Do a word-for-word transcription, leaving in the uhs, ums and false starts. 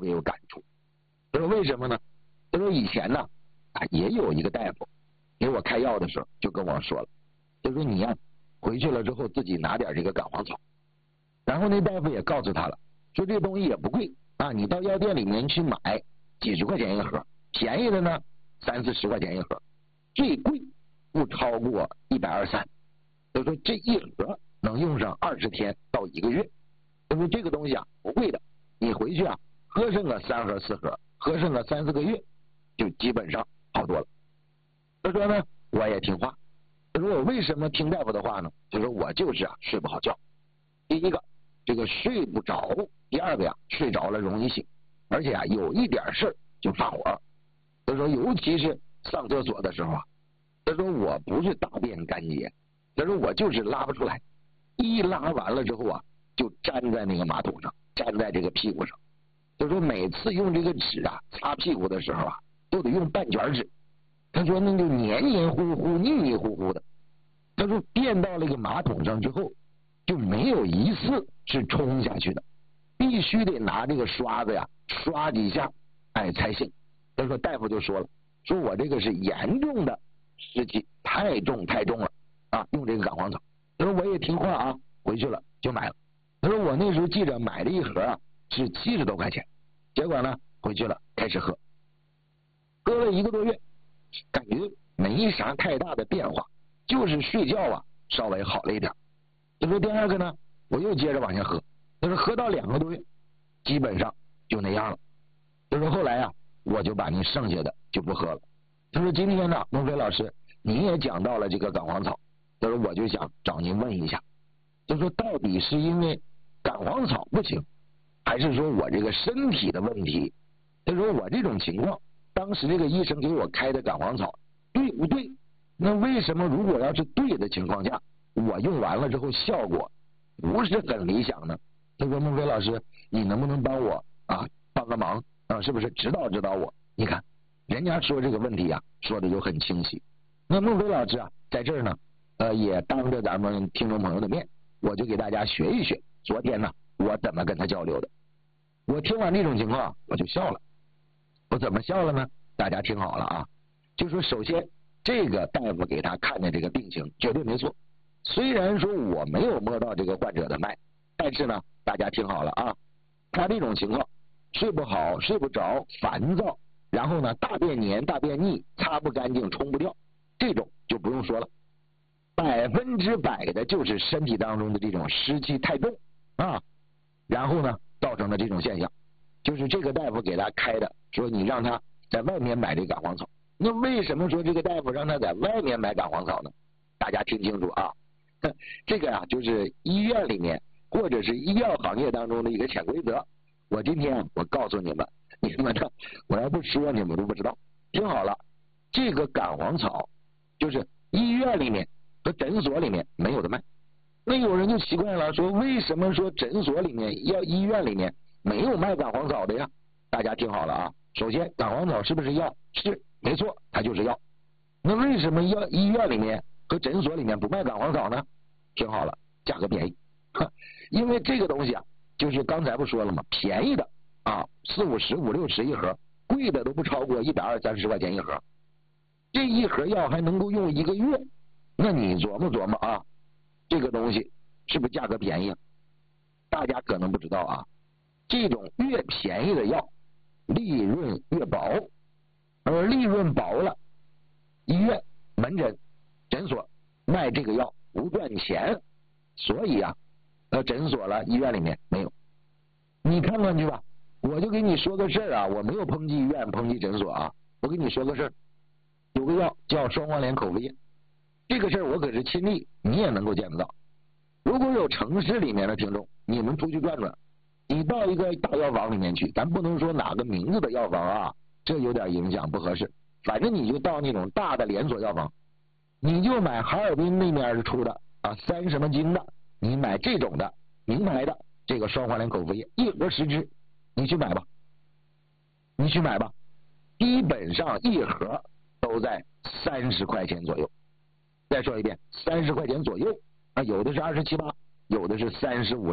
别有感触。他说为什么呢？他说以前呢啊也有一个大夫给我开药的时候就跟我说了，就说你呀回去了之后自己拿点这个感黄草，然后那大夫也告诉他了，说这东西也不贵啊，你到药店里面去买几十块钱一盒，便宜的呢三四十块钱一盒，最贵不超过一百二三。他说这一盒能用上二十天到一个月。他说这个东西啊不贵的，你回去啊喝上个三盒四盒，喝上个三四个月，就基本上好多了。他说呢，我也听话。他说我为什么听大夫的话呢？就说我就是啊睡不好觉。第一个，这个睡不着；第二个呀，睡着了容易醒，而且啊有一点事儿就发火。他说尤其是上厕所的时候啊，他说我不是大便干结，他说我就是拉不出来，一拉完了之后啊就粘在那个马桶上，粘在这个屁股上。他说每次用这个纸啊擦屁股的时候啊都得用半卷纸，他说那就黏黏糊糊腻腻糊糊的。他说便到那个马桶上之后就没有一次是冲下去的，必须得拿这个刷子呀刷几下哎才行。他说大夫就说了，说我这个是严重的湿气，太重太重了啊，用这个感黄草。他说我也听话啊，回去了就买了。他说我那时候记着买了一盒啊是七十多块钱，结果呢回去了开始喝，喝了一个多月，感觉没啥太大的变化，就是睡觉啊稍微好了一点。他说第二个呢我又接着往下喝，他说喝到两个多月基本上就那样了。他说后来啊我就把你剩下的就不喝了。他说今天呢孟非老师你也讲到了这个感黄草，他说我就想找您问一下，就说到底是因为感黄草不行，还是说我这个身体的问题？他说我这种情况当时这个医生给我开的感黄草对不对？那为什么如果要是对的情况下我用完了之后效果不是很理想呢？他说孟非老师你能不能帮我啊帮个忙啊，是不是指导指导我？你看人家说这个问题啊说的就很清晰。那孟非老师啊在这儿呢呃也当着咱们听众朋友的面，我就给大家学一学昨天呢我怎么跟他交流的。我听完这种情况我就笑了。我怎么笑了呢？大家听好了啊，就说首先这个大夫给他看的这个病情绝对没错，虽然说我没有摸到这个患者的脉，但是呢大家听好了啊，他这种情况睡不好睡不着烦躁，然后呢大便黏大便腻擦不干净冲不掉，这种就不用说了，百分之百的就是身体当中的这种湿气太重啊，然后呢造成的这种现象。就是这个大夫给他开的，说你让他在外面买这感黄草。那为什么说这个大夫让他在外面买感黄草呢？大家听清楚啊，这个啊就是医院里面或者是医药行业当中的一个潜规则。我今天我告诉你们，你们呢我要不说你们都不知道。听好了，这个感黄草就是医院里面和诊所里面没有的卖。那有人就奇怪了，说为什么说诊所里面要医院里面没有卖感黄草的呀？大家听好了啊，首先感黄草是不是药？是，没错，它就是药。那为什么要医院里面和诊所里面不卖感黄草呢？听好了，价格便宜。因为这个东西啊，就是刚才不说了吗？便宜的啊，四五十五六十一盒，贵的都不超过一百二三十块钱一盒。这一盒药还能够用一个月，那你琢磨琢磨啊，这个东西是不是价格便宜啊？大家可能不知道啊，这种越便宜的药利润越薄，而利润薄了，医院门诊诊所卖这个药不赚钱，所以啊呃诊所了医院里面没有。你看看去吧，我就给你说个事儿啊，我没有抨击医院抨击诊所啊，我给你说个事儿，有个药叫双黄连口服液，这个事儿我可是亲历，你也能够见得到。如果有城市里面的听众，你们出去转转，你到一个大药房里面去，咱不能说哪个名字的药房啊，这有点影响不合适，反正你就到那种大的连锁药房，你就买哈尔滨那边出的啊三什么金的，你买这种的名牌的这个双黄连口服液，一盒十支，你去买吧，你去买吧，基本上一盒都在三十块钱左右。再说一遍，三十块钱左右啊，有的是二十七八，有的是三十五